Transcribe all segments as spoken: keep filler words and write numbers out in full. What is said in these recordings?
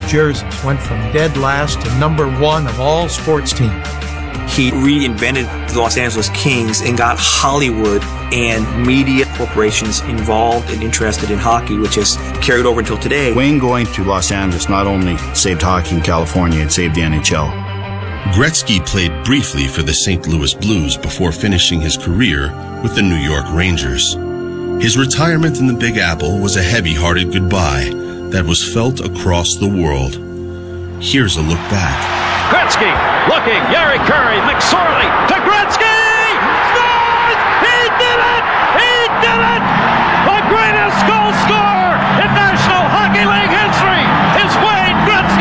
jerseys went from dead last to number one of all sports teams. He reinvented the Los Angeles Kings and got Hollywood and media corporations involved and interested in hockey, which has carried over until today. Wayne going to Los Angeles not only saved hockey in California, it saved the N H L. Gretzky played briefly for the Saint Louis Blues before finishing his career with the New York Rangers. His retirement in the Big Apple was a heavy-hearted goodbye that was felt across the world. Here's a look back. Gretzky looking, Yari Curry, McSorley to Gretzky! Scores! He did it! He did it! The greatest goal scorer in National Hockey League history is Wayne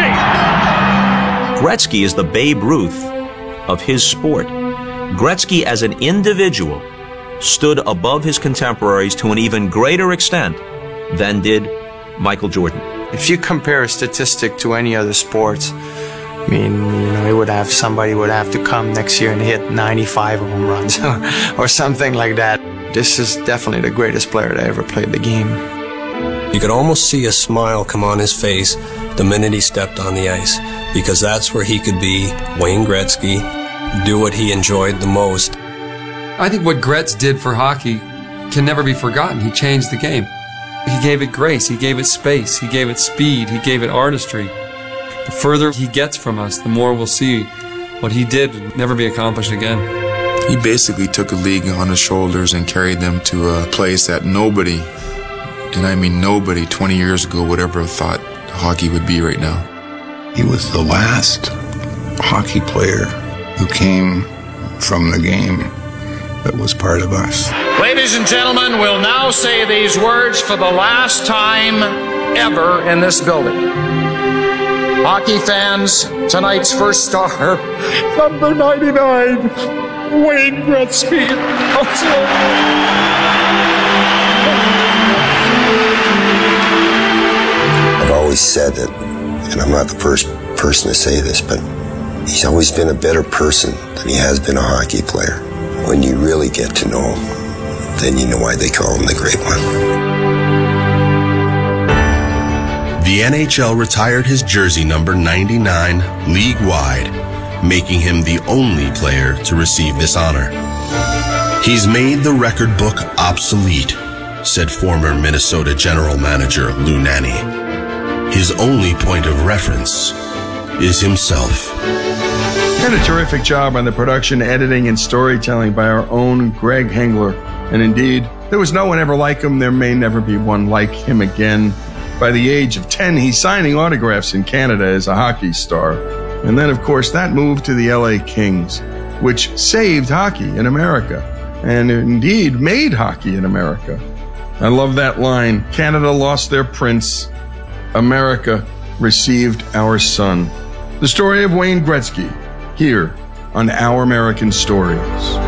Gretzky! Gretzky is the Babe Ruth of his sport. Gretzky as an individual stood above his contemporaries to an even greater extent than did Michael Jordan. If you compare a statistic to any other sports, I mean, you know, it would have somebody would have to come next year and hit ninety-five home runs or, or something like that. This is definitely the greatest player that ever played the game. You could almost see a smile come on his face the minute he stepped on the ice, because that's where he could be Wayne Gretzky, do what he enjoyed the most. I think what Gretz did for hockey can never be forgotten. He changed the game. He gave it grace, he gave it space, he gave it speed, he gave it artistry. The further he gets from us, the more we'll see what he did would never be accomplished again. He basically took a league on his shoulders and carried them to a place that nobody, and I mean nobody, twenty years ago would ever have thought hockey would be right now. He was the last hockey player who came from the game that was part of us. Ladies and gentlemen, we'll now say these words for the last time ever in this building. Hockey fans, tonight's first star, number ninety-nine, Wayne Gretzky. I've always said that, and I'm not the first person to say this, but he's always been a better person than he has been a hockey player. When you really get to know him, then you know why they call him the Great One. The N H L retired his jersey number ninety-nine league-wide, making him the only player to receive this honor. He's made the record book obsolete, said former Minnesota general manager Lou Nanne. His only point of reference is himself. Had a terrific job on the production, editing, and storytelling by our own Greg Hengler. And indeed, there was no one ever like him. There may never be one like him again. By the age of ten, he's signing autographs in Canada as a hockey star. And then, of course, that moved to the L A Kings, which saved hockey in America, and indeed made hockey in America. I love that line. Canada lost their prince. America received our son. The story of Wayne Gretzky, here on Our American Stories.